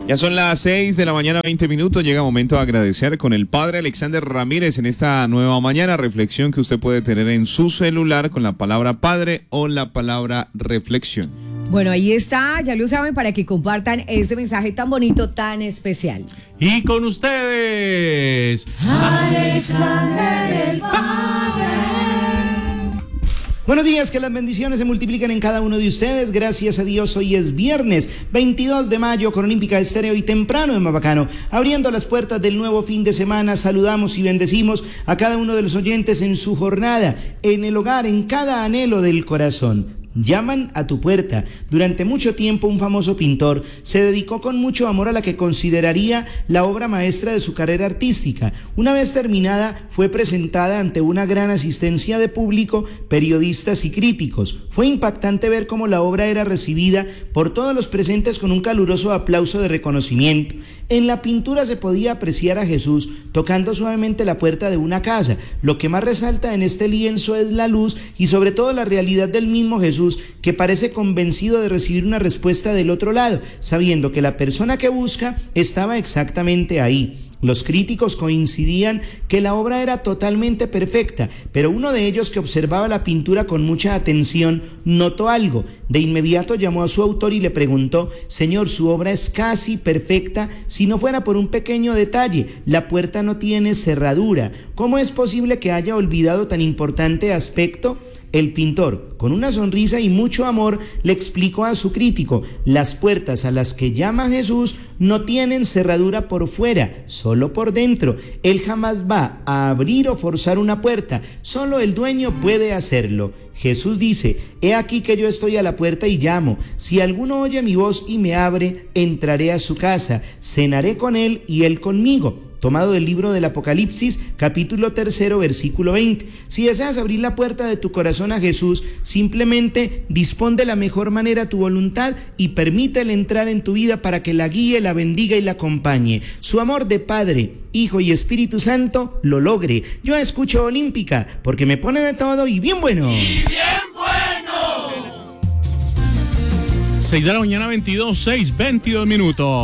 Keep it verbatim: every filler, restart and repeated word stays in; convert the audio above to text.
Ya son las seis de la mañana, veinte minutos. Llega momento de agradecer con el padre Alexander Ramírez en esta nueva mañana. Reflexión que usted puede tener en su celular con la palabra padre o la palabra reflexión. Bueno, ahí está, ya lo saben, para que compartan este mensaje tan bonito, tan especial. Y con ustedes, Alexander el Padre. Buenos días, que las bendiciones se multipliquen en cada uno de ustedes. Gracias a Dios, hoy es viernes veintidós de mayo con Olímpica Estéreo y temprano en Mapacano. Abriendo las puertas del nuevo fin de semana, saludamos y bendecimos a cada uno de los oyentes en su jornada, en el hogar, en cada anhelo del corazón. Llaman a tu puerta. Durante mucho tiempo un famoso pintor se dedicó con mucho amor a la que consideraría la obra maestra de su carrera artística. Una vez terminada, fue presentada ante una gran asistencia de público, periodistas y críticos. Fue impactante ver cómo la obra era recibida por todos los presentes con un caluroso aplauso de reconocimiento. En la pintura se podía apreciar a Jesús tocando suavemente la puerta de una casa. Lo que más resalta en este lienzo es la luz y sobre todo la realidad del mismo Jesús, que parece convencido de recibir una respuesta del otro lado, sabiendo que la persona que busca estaba exactamente ahí. Los críticos coincidían que la obra era totalmente perfecta, pero uno de ellos, que observaba la pintura con mucha atención, notó algo. De inmediato llamó a su autor y le preguntó: Señor, su obra es casi perfecta si no fuera por un pequeño detalle. La puerta no tiene cerradura. ¿Cómo es posible que haya olvidado tan importante aspecto? El pintor, con una sonrisa y mucho amor, le explicó a su crítico: las puertas a las que llama Jesús no tienen cerradura por fuera, solo por dentro. Él jamás va a abrir o forzar una puerta, solo el dueño puede hacerlo. Jesús dice: he aquí que yo estoy a la puerta y llamo. Si alguno oye mi voz y me abre, entraré a su casa, cenaré con él y él conmigo. Tomado del libro del Apocalipsis, capítulo tercero, versículo veinte. Si deseas abrir la puerta de tu corazón a Jesús, simplemente dispón de la mejor manera tu voluntad y permítele entrar en tu vida para que la guíe, la bendiga y la acompañe. Su amor de Padre, Hijo y Espíritu Santo lo logre. Yo escucho Olímpica porque me pone de todo y bien bueno. ¡Y bien bueno! seis de la mañana, veintidós, seis, veintidós minutos.